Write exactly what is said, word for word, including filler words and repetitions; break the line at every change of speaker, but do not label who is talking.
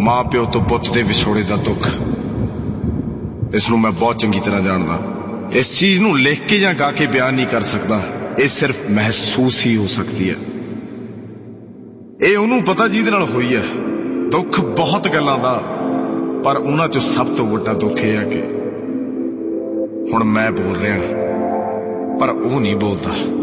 मां प्यो तो पुत दे विछोड़े दा दुख इसनूं मैं बहुत चंगी तरह जानदा। इस चीज नूं लिख के या गा के बयान नहीं कर सकदा, ये सिर्फ महसूस ही हो सकती है। ये उन्होंने पता जिहदे नाल होई है। दुख बहुत गल्लां दा, पर उन्हां चों सब तो वड्डा दुख यह है कि हुण मैं बोल रहा पर वो नहीं बोलता।